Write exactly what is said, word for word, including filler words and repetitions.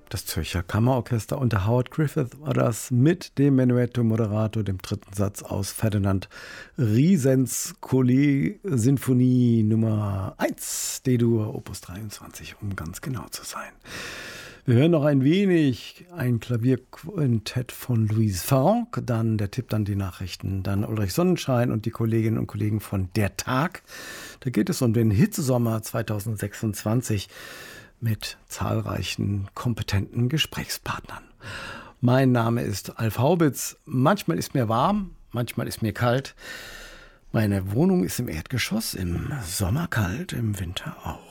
Das Zürcher Kammerorchester unter Howard Griffith war das mit dem Menuetto Moderato, dem dritten Satz aus Ferdinand Riesens Kollet-Sinfonie Nummer eins, D-Dur, Opus dreiundzwanzig, um ganz genau zu sein. Wir hören noch ein wenig ein Klavierquintett von Louise Franck, dann der Tipp, dann die Nachrichten, dann Ulrich Sonnenschein und die Kolleginnen und Kollegen von Der Tag. Da geht es um den Hitzesommer zweitausendsechsundzwanzig mit zahlreichen kompetenten Gesprächspartnern. Mein Name ist Alf Haubitz. Manchmal ist mir warm, manchmal ist mir kalt. Meine Wohnung ist im Erdgeschoss, im Sommer kalt, im Winter auch.